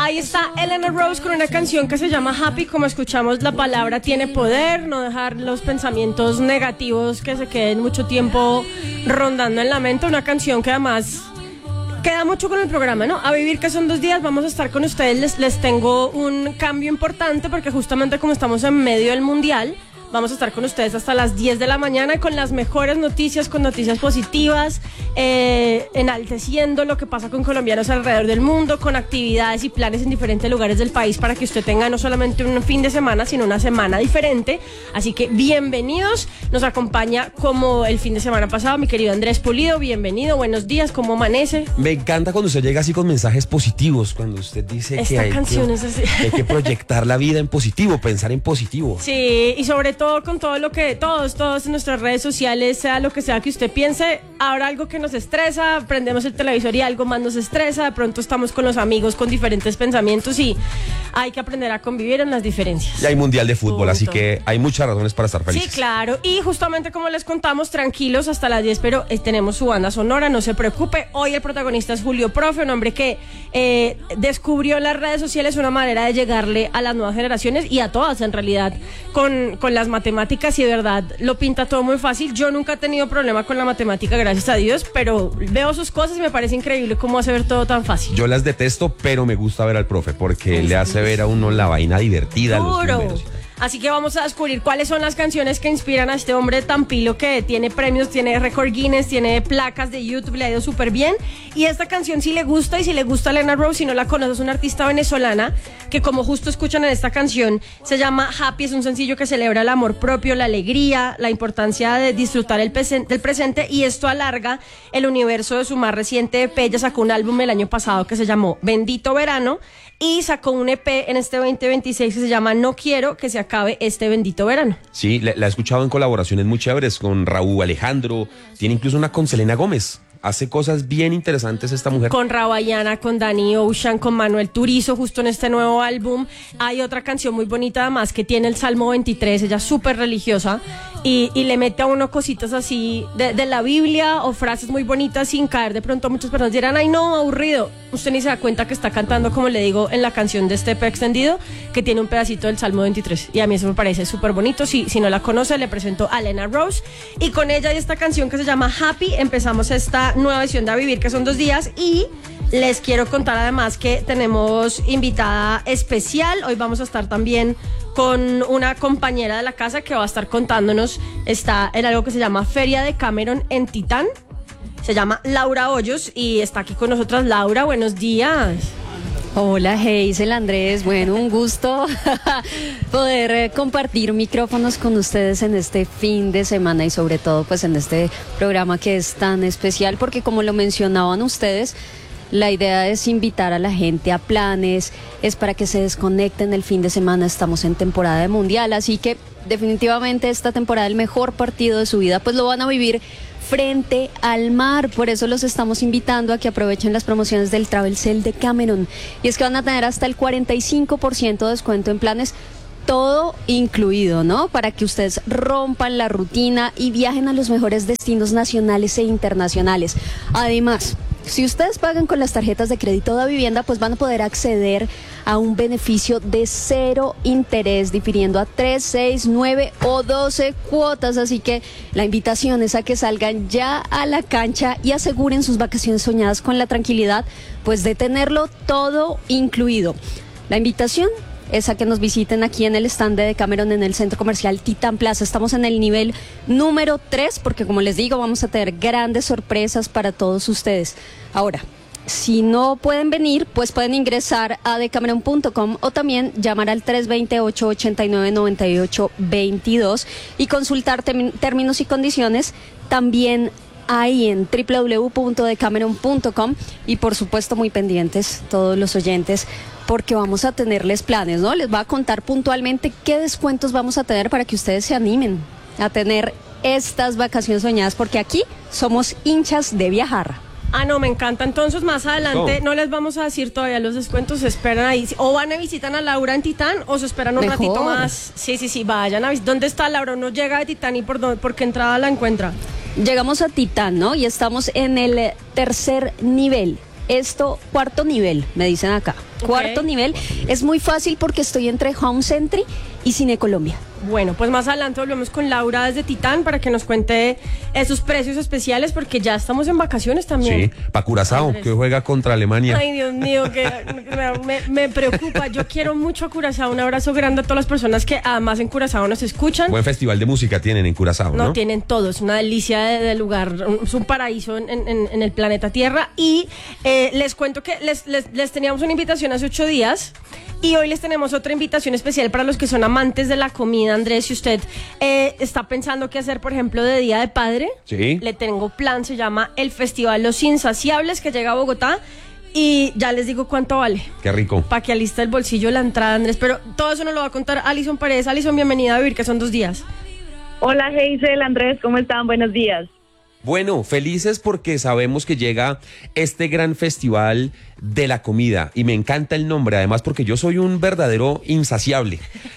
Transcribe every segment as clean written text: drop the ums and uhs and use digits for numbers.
Ahí está Elena Rose con una canción que se llama Happy. Como escuchamos, la palabra tiene poder, no dejar los pensamientos negativos que se queden mucho tiempo rondando en la mente. Una canción que además queda mucho con el programa, ¿no? A vivir, que son 2 días, vamos a estar con ustedes. Les tengo un cambio importante porque justamente como estamos en medio del Mundial, vamos a estar con ustedes hasta las 10 de la mañana con las mejores noticias, con noticias positivas, enalteciendo lo que pasa con colombianos alrededor del mundo, con actividades y planes en diferentes lugares del país para que usted tenga no solamente un fin de semana, sino una semana diferente. Así que bienvenidos. Nos acompaña como el fin de semana pasado mi querido Andrés Pulido. Bienvenido, buenos días, ¿cómo amanece? Me encanta cuando usted llega así con mensajes positivos, cuando usted dice que hay que proyectar la vida en positivo, pensar en positivo. Sí, y sobre todo con todo lo que todos en nuestras redes sociales, sea lo que sea que usted piense, habrá algo que nos estresa, prendemos el televisor y algo más nos estresa, de pronto estamos con los amigos con diferentes pensamientos y hay que aprender a convivir en las diferencias. Y hay Mundial de Fútbol, así que hay muchas razones para estar felices. Sí, claro, y justamente como les contamos, tranquilos hasta las 10, pero tenemos su banda sonora, no se preocupe. Hoy el protagonista es Julio Profe, un hombre que descubrió en las redes sociales una manera de llegarle a las nuevas generaciones y a todas en realidad con las matemáticas, y de verdad lo pinta todo muy fácil. Yo nunca he tenido problema con la matemática, gracias a Dios, pero veo sus cosas y me parece increíble cómo hace ver todo tan fácil. Yo las detesto, pero me gusta ver al profe porque le hace ver a uno la vaina divertida, los números. Así que vamos a descubrir cuáles son las canciones que inspiran a este hombre tan pilo que tiene premios, tiene récord Guinness, tiene placas de YouTube, le ha ido súper bien. Y esta canción si le gusta, y si le gusta Elena Rose, si no la conoces, es una artista venezolana que, como justo escuchan en esta canción, se llama Happy. Es un sencillo que celebra el amor propio, la alegría, la importancia de disfrutar del presente, y esto alarga el universo de su más reciente EP. Ella sacó un álbum el año pasado que se llamó Bendito Verano, y sacó un EP en este 2026 que se llama No Quiero que se acabe este bendito verano. Sí, la he escuchado en colaboraciones muy chéveres con Raúl Alejandro, tiene incluso una con Selena Gómez. Hace cosas bien interesantes esta mujer. Con Rawayana, con Danny Ocean, con Manuel Turizo, justo en este nuevo álbum. Hay otra canción muy bonita además que tiene el Salmo 23, ella es súper religiosa y le mete a uno cositas así de la Biblia o frases muy bonitas sin caer. De pronto muchas personas dirán, ay no, aburrido. Usted ni se da cuenta que está cantando, como le digo, en la canción de este EP extendido, que tiene un pedacito del Salmo 23. Y a mí eso me parece súper bonito. Si no la conoce, le presento a Elena Rose. Y con ella y esta canción que se llama Happy, empezamos esta nueva edición de A Vivir, que son 2 días. Y les quiero contar además que tenemos invitada especial. Hoy vamos a estar también con una compañera de la casa que va a estar contándonos. Está en algo que se llama Feria de Cameron en Titán. Se llama Laura Hoyos y está aquí con nosotras. Laura, buenos días. Hola, Hazel, Andrés. Bueno, un gusto poder compartir micrófonos con ustedes en este fin de semana y sobre todo pues en este programa que es tan especial porque, como lo mencionaban ustedes, la idea es invitar a la gente a planes, es para que se desconecten el fin de semana. Estamos en temporada de Mundial, así que definitivamente esta temporada, el mejor partido de su vida, pues lo van a vivir frente al mar. Por eso los estamos invitando a que aprovechen las promociones del Travel Sale de Cameron. Y es que van a tener hasta el 45% de descuento en planes, todo incluido, ¿no? Para que ustedes rompan la rutina y viajen a los mejores destinos nacionales e internacionales. Además, si ustedes pagan con las tarjetas de crédito de vivienda, pues van a poder acceder a un beneficio de 0 interés, difiriendo a 3, 6, 9 o 12 cuotas. Así que la invitación es a que salgan ya a la cancha y aseguren sus vacaciones soñadas con la tranquilidad, pues de tenerlo todo incluido. La invitación es a que nos visiten aquí en el stand de Cameron en el Centro Comercial Titán Plaza. Estamos en el nivel número 3 porque, como les digo, vamos a tener grandes sorpresas para todos ustedes. Ahora, si no pueden venir, pues pueden ingresar a decameron.com o también llamar al 320-889-9822 y consultar términos y condiciones también ahí en www.decameron.com. Y por supuesto muy pendientes todos los oyentes, porque vamos a tenerles planes, ¿no? Les voy a contar puntualmente qué descuentos vamos a tener para que ustedes se animen a tener estas vacaciones soñadas, porque aquí somos hinchas de viajar. Ah, no, me encanta. Entonces, más adelante no les vamos a decir todavía los descuentos. Se esperan ahí. O van a visitar a Laura en Titán o se esperan un ratito más. Sí, vayan a visitar. ¿Dónde está Laura? Uno llega de Titán y por qué entrada la encuentra. Llegamos a Titán, ¿no? Y estamos en el tercer nivel. esto, cuarto nivel, me dicen acá. Ok. Cuarto nivel. Es muy fácil porque estoy entre Home Century y Cine Colombia. Bueno, pues más adelante volvemos con Laura desde Titán para que nos cuente esos precios especiales porque ya estamos en vacaciones también. Sí, para Curazao, Andrés. que juega contra Alemania. Ay, Dios mío, que me preocupa. Yo quiero mucho a Curazao. Un abrazo grande a todas las personas que además en Curazao nos escuchan. Buen festival de música tienen en Curazao, ¿no? No, tienen todo, es una delicia de lugar, es un paraíso en el planeta Tierra. Y les cuento que les teníamos una invitación hace 8 días y hoy les tenemos otra invitación especial para los que son amantes de la comida. Andrés, si usted está pensando qué hacer, por ejemplo, de Día de Padre, Sí. le tengo plan, se llama el Festival Los Insaciables, que llega a Bogotá. Y ya les digo cuánto vale. Qué rico. Para que alista el bolsillo la entrada, Andrés. Pero todo eso nos lo va a contar Alison Paredes. Alison, bienvenida a Vivir, que son 2 días. Hola Hazel, Andrés, ¿cómo están? Buenos días. Bueno, felices porque sabemos que llega este gran festival de la comida y me encanta el nombre, además porque yo soy un verdadero insaciable.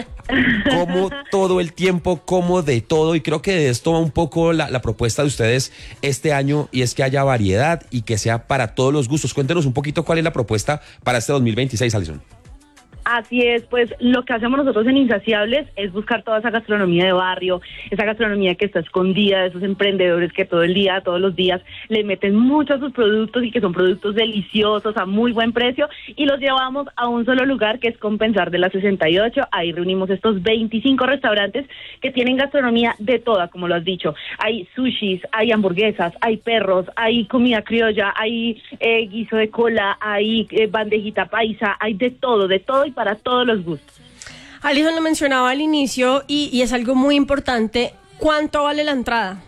Como todo el tiempo, como de todo y creo que de esto va un poco la propuesta de ustedes este año y es que haya variedad y que sea para todos los gustos. Cuéntenos un poquito cuál es la propuesta para este 2026, Alison. Así es, pues lo que hacemos nosotros en Insaciables es buscar toda esa gastronomía de barrio, esa gastronomía que está escondida, de esos emprendedores que todo el día, todos los días le meten mucho a sus productos y que son productos deliciosos a muy buen precio y los llevamos a un solo lugar que es Compensar de la 68. Ahí reunimos estos 25 restaurantes que tienen gastronomía de toda, como lo has dicho. Hay sushis, hay hamburguesas, hay perros, hay comida criolla, hay guiso de cola, hay bandejita paisa, hay de todo y para todos los gustos. Alison lo mencionaba al inicio y es algo muy importante. ¿Cuánto vale la entrada?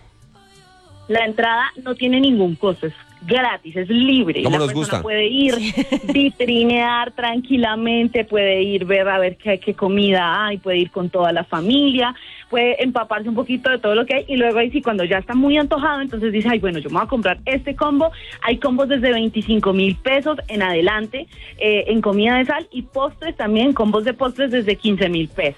La entrada no tiene ningún costo, es gratis, es libre. ¿Cómo La nos persona gusta? puede ir, vitrinear tranquilamente, puede ir a ver qué comida hay, puede ir con toda la familia, puede empaparse un poquito de todo lo que hay y luego ahí sí, cuando ya está muy antojado, entonces dice, ay, bueno, yo me voy a comprar este combo. Hay combos desde 25,000 pesos en adelante en comida de sal y postres también, combos de postres desde 15,000 pesos.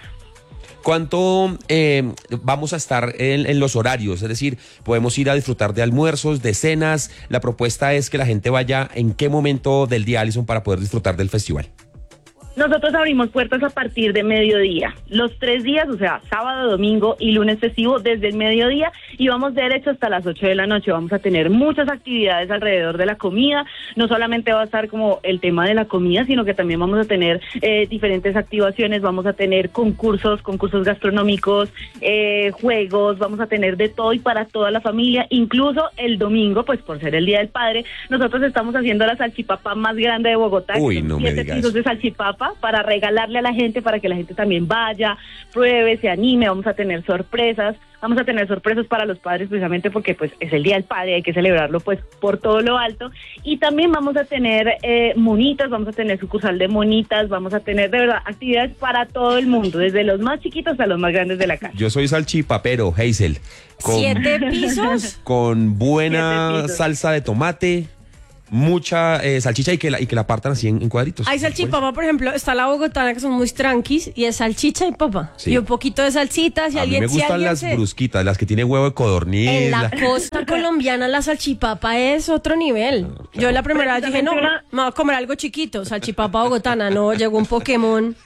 ¿Cuánto vamos a estar en los horarios? Es decir, podemos ir a disfrutar de almuerzos, de cenas. La propuesta es que la gente vaya en qué momento del día, Alison, para poder disfrutar del festival. Nosotros abrimos puertas a partir de mediodía, los 3 días, o sea, sábado, domingo y lunes festivo desde el mediodía y vamos derecho hasta las 8 de la noche. Vamos a tener muchas actividades alrededor de la comida, no solamente va a estar como el tema de la comida, sino que también vamos a tener diferentes activaciones, vamos a tener concursos gastronómicos, juegos, vamos a tener de todo y para toda la familia, incluso el domingo, pues por ser el Día del Padre, nosotros estamos haciendo la salchipapa más grande de Bogotá. Uy, que son no me 7 digas. pisos de salchipapa para regalarle a la gente, para que la gente también vaya, pruebe, se anime. Vamos a tener sorpresas para los padres precisamente porque pues es el Día del Padre, hay que celebrarlo pues por todo lo alto. Y también vamos a tener monitas, vamos a tener sucursal de monitas, vamos a tener de verdad actividades para todo el mundo, desde los más chiquitos a los más grandes de la casa. Yo soy salchipapero, Hazel. Con, 7 pisos. con buena 7 pisos. salsa de tomate, mucha salchicha y que la partan así en cuadritos. Hay salchipapa, por ejemplo, está la bogotana que son muy tranquis y es salchicha y papa. Sí. Y un poquito de salsita. Si A mí alguien, me si gustan alguien las se- brusquitas, las que tiene huevo de codorniz. En la costa colombiana la salchipapa es otro nivel. Yo la primera vez dije, no, me voy a comer algo chiquito, salchipapa bogotana. No, llegó un Pokémon.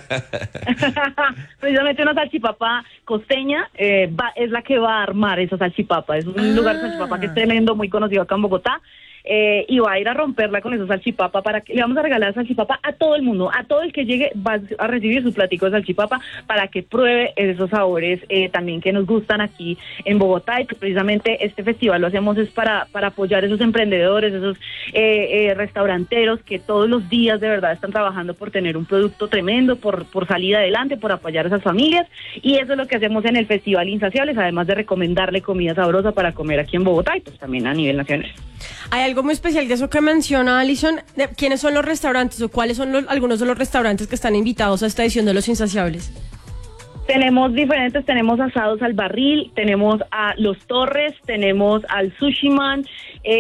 Precisamente una salchipapa costeña es la que va a armar esa salchipapa. Es un lugar de salchipapa que es tremendo, muy conocido acá en Bogotá. Y va a ir a romperla con esa salchipapa para que le vamos a regalar salchipapa a todo el mundo, a todo el que llegue va a recibir su platico de salchipapa para que pruebe esos sabores también que nos gustan aquí en Bogotá. Y que precisamente este festival lo hacemos es para apoyar esos emprendedores, esos restauranteros que todos los días de verdad están trabajando por tener un producto tremendo, por salir adelante, por apoyar a esas familias. Y eso es lo que hacemos en el Festival Insaciables, además de recomendarle comida sabrosa para comer aquí en Bogotá y pues también a nivel nacional. Hay algo muy especial de eso que menciona Alison. ¿Quiénes son los restaurantes o cuáles son algunos de los restaurantes que están invitados a esta edición de Los Insaciables? Tenemos diferentes, tenemos asados al barril, tenemos a Los Torres, tenemos al Sushi Man,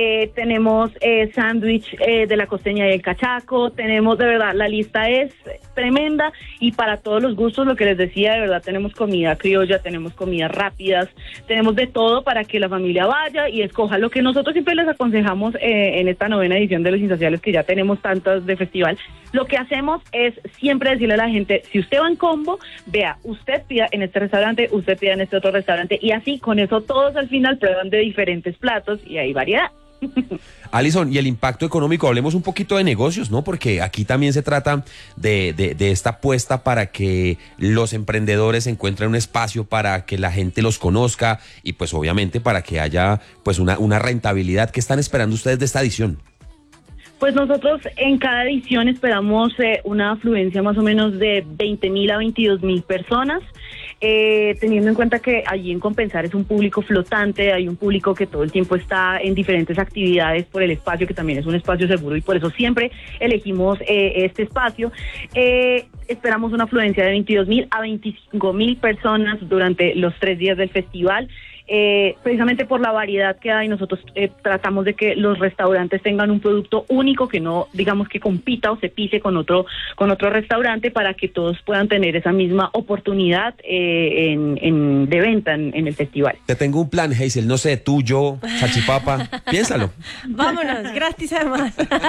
tenemos sándwich de la costeña y el cachaco, tenemos de verdad, la lista es tremenda y para todos los gustos, lo que les decía, de verdad tenemos comida criolla, tenemos comidas rápidas, tenemos de todo para que la familia vaya y escoja. Lo que nosotros siempre les aconsejamos en esta 9ª edición de Los Insaciables, que ya tenemos tantas de festival, lo que hacemos es siempre decirle a la gente, si usted va en combo, vea, usted pida en este restaurante, usted pida en este otro restaurante, y así con eso todos al final prueban de diferentes platos y hay variedad. Alison, y el impacto económico, hablemos un poquito de negocios, ¿no? Porque aquí también se trata de esta apuesta para que los emprendedores encuentren un espacio para que la gente los conozca y pues obviamente para que haya pues una rentabilidad. ¿Qué están esperando ustedes de esta edición? Pues nosotros en cada edición esperamos una afluencia más o menos de 20.000 a 22.000 personas, teniendo en cuenta que allí en Compensar es un público flotante, hay un público que todo el tiempo está en diferentes actividades por el espacio, que también es un espacio seguro y por eso siempre elegimos este espacio. Esperamos una afluencia de 22.000 a 25.000 personas durante los 3 días del festival. Precisamente por la variedad que hay, nosotros tratamos de que los restaurantes tengan un producto único, que no digamos que compita o se pise con otro restaurante, para que todos puedan tener esa misma oportunidad de venta en el festival. Te tengo un plan, Hazel, no sé, tú, yo, salchipapa, piénsalo. Vámonos, gratis además.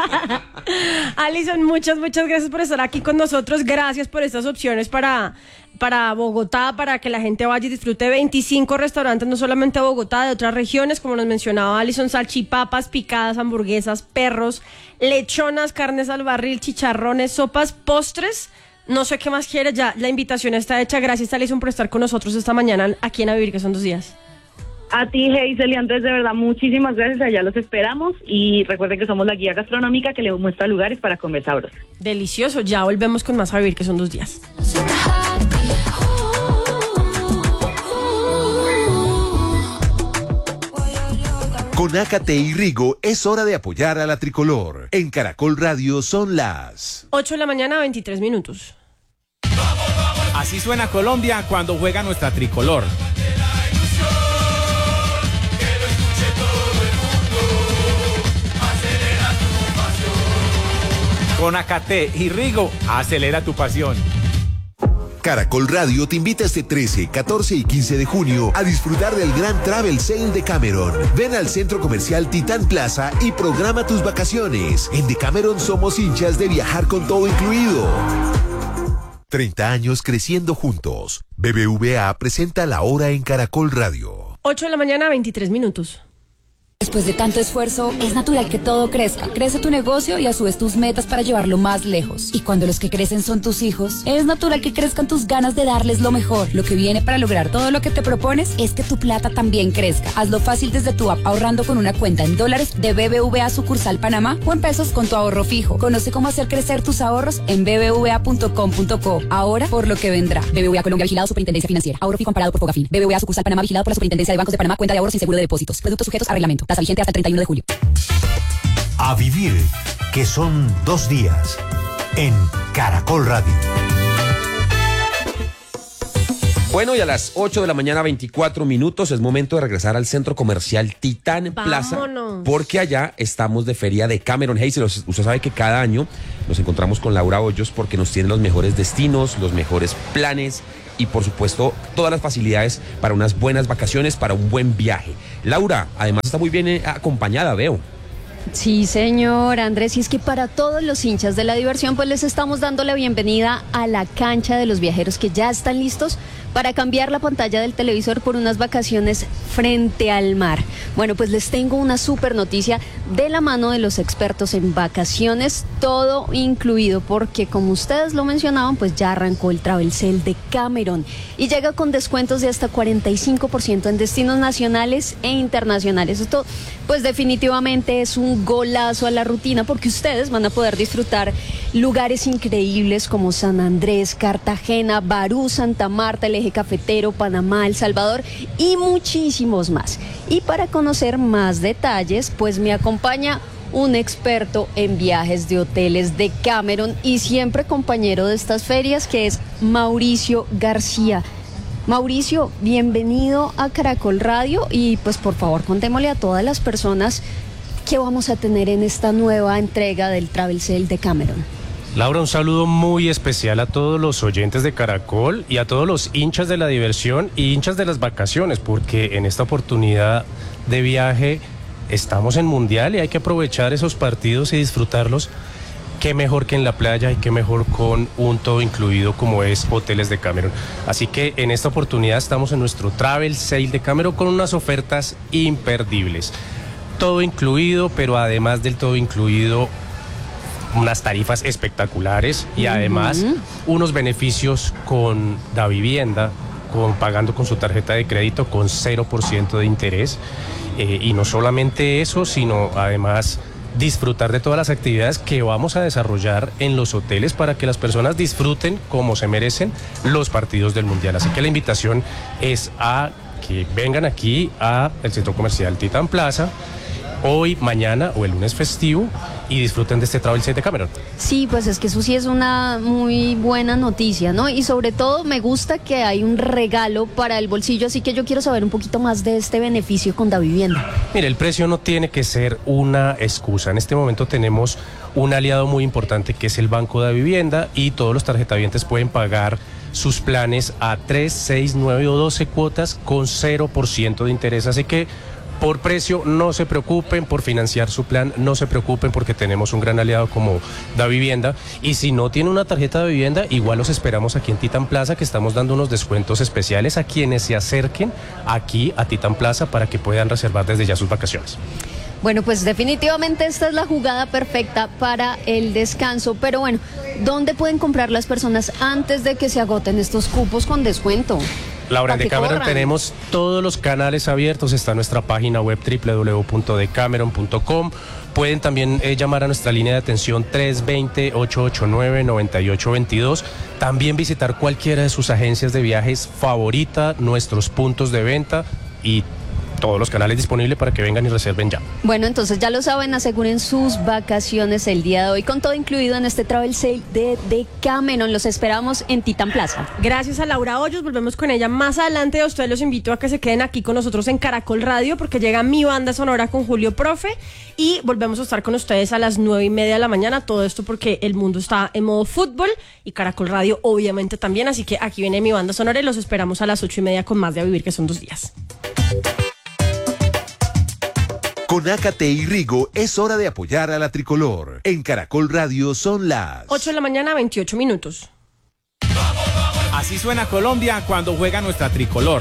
Alison, muchas gracias por estar aquí con nosotros, gracias por estas opciones para Bogotá, para que la gente vaya y disfrute 25 restaurantes, no solamente de Bogotá, de otras regiones, como nos mencionaba Alison, salchipapas, picadas, hamburguesas, perros, lechonas, carnes al barril, chicharrones, sopas, postres, no sé qué más quieres, ya la invitación está hecha. Gracias, Alison, por estar con nosotros esta mañana aquí en A Vivir, que son 2 días. A ti, Hazel y Andrés, de verdad, muchísimas gracias, allá los esperamos y recuerden que somos la guía gastronómica que le muestra lugares para comer sabroso. Delicioso, ya volvemos con más A Vivir, que son 2 días. Con Ácate y Rigo es hora de apoyar a la tricolor. En Caracol Radio son las 8 de la mañana, 23 minutos. Así suena Colombia cuando juega nuestra tricolor. Con Ácate y Rigo, acelera tu pasión. Caracol Radio te invita este 13, 14 y 15 de junio a disfrutar del gran Travel Sale de Cameron. Ven al Centro Comercial Titán Plaza y programa tus vacaciones. En Decameron somos hinchas de viajar con todo incluido. 30 años creciendo juntos. BBVA presenta La Hora en Caracol Radio. 8 de la mañana, 23 minutos. Después de tanto esfuerzo, es natural que todo crezca. Crece tu negocio y a su vez tus metas para llevarlo más lejos. Y cuando los que crecen son tus hijos, es natural que crezcan tus ganas de darles lo mejor. Lo que viene para lograr todo lo que te propones es que tu plata también crezca. Hazlo fácil desde tu app, ahorrando con una cuenta en dólares de BBVA sucursal Panamá o en pesos con tu ahorro fijo. Conoce cómo hacer crecer tus ahorros en bbva.com.co. Ahora por lo que vendrá. BBVA Colombia, vigilado Superintendencia Financiera. Ahorro fijo amparado por Fogafín. BBVA sucursal Panamá, vigilado por la Superintendencia de Bancos de Panamá. Cuenta de ahorros sin seguro de depósitos. Productos sujetos a reglamento. Tasa vigente hasta el 31 de julio. A Vivir, que son 2 días. En Caracol Radio. Bueno, y a las 8 de la mañana, 24 minutos, es momento de regresar al Centro Comercial Titán Plaza, porque allá estamos de Feria de Cameron. Hazel, usted sabe que cada año nos encontramos con Laura Hoyos porque nos tiene los mejores destinos, los mejores planes y, por supuesto, todas las facilidades para unas buenas vacaciones, para un buen viaje. Laura, además, está muy bien acompañada, veo. Sí, señor Andrés, y es que para todos los hinchas de la diversión, pues les estamos dando la bienvenida a la cancha de los viajeros, que ya están listos para cambiar la pantalla del televisor por unas vacaciones frente al mar. Bueno, pues les tengo una súper noticia de la mano de los expertos en vacaciones, todo incluido, porque como ustedes lo mencionaban, pues ya arrancó el Travel Sale de Cameron y llega con descuentos de hasta 45% en destinos nacionales e internacionales. Esto pues definitivamente es un golazo a la rutina, porque ustedes van a poder disfrutar lugares increíbles como San Andrés, Cartagena, Barú, Santa Marta, el Eje Cafetero, Panamá, El Salvador y muchísimos más. Y para conocer más detalles, pues me acompaña un experto en viajes de hoteles de Cameron y siempre compañero de estas ferias, que es Mauricio García. Mauricio, bienvenido a Caracol Radio y pues por favor contémosle a todas las personas qué vamos a tener en esta nueva entrega del Travel Sale de Cameron. Laura, un saludo muy especial a todos los oyentes de Caracol y a todos los hinchas de la diversión y hinchas de las vacaciones, porque en esta oportunidad de viaje estamos en Mundial y hay que aprovechar esos partidos y disfrutarlos. Qué mejor que en la playa y qué mejor con un todo incluido como es Hoteles de Cameron. Así que en esta oportunidad estamos en nuestro Travel Sale de Cameron con unas ofertas imperdibles. Todo incluido, pero además del todo incluido, unas tarifas espectaculares y además unos beneficios con la vivienda, pagando con su tarjeta de crédito con 0% de interés. Y no solamente eso, sino además disfrutar de todas las actividades que vamos a desarrollar en los hoteles para que las personas disfruten como se merecen los partidos del Mundial. Así que la invitación es a que vengan aquí al Centro Comercial Titán Plaza hoy, mañana o el lunes festivo y disfruten de este Travel Sale de Cameron. Sí, pues es que eso sí es una muy buena noticia, ¿no? Y sobre todo me gusta que hay un regalo para el bolsillo, así que yo quiero saber un poquito más de este beneficio con Davivienda. Mire, el precio no tiene que ser una excusa. En este momento tenemos un aliado muy importante que es el Banco Davivienda y todos los tarjetavientes pueden pagar sus planes a 3, 6, 9 o 12 cuotas con 0% de interés, así que por precio no se preocupen, por financiar su plan no se preocupen porque tenemos un gran aliado como Davivienda y si no tiene una tarjeta de vivienda igual los esperamos aquí en Titán Plaza que estamos dando unos descuentos especiales a quienes se acerquen aquí a Titán Plaza para que puedan reservar desde ya sus vacaciones. Bueno, pues definitivamente esta es la jugada perfecta para el descanso, pero bueno, ¿dónde pueden comprar las personas antes de que se agoten estos cupos con descuento? Laura, en Decameron tenemos todos los canales abiertos, está nuestra página web www.decameron.com. Pueden también llamar a nuestra línea de atención 320-889-9822. También visitar cualquiera de sus agencias de viajes favorita, nuestros puntos de venta y todos los canales disponibles para que vengan y reserven ya. Bueno, entonces ya lo saben, aseguren sus vacaciones el día de hoy con todo incluido en este Travel Sale de Decameron. Los esperamos en Titán Plaza. Gracias a Laura Hoyos, volvemos con ella más adelante. A ustedes los invito a que se queden aquí con nosotros en Caracol Radio porque llega mi banda sonora con Julio Profe y volvemos a estar con ustedes a las 9:30 de la mañana. Todo esto porque el mundo está en modo fútbol y Caracol Radio obviamente también, así que aquí viene mi banda sonora y los esperamos a las 8:30 con más de A Vivir, que son 2 días. Con Ácate y Rigo es hora de apoyar a la tricolor. En Caracol Radio son las 8 de la mañana, 28 minutos. Así suena Colombia cuando juega nuestra tricolor.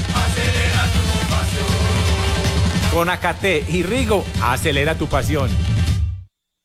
Con Ácate y Rigo, acelera tu pasión.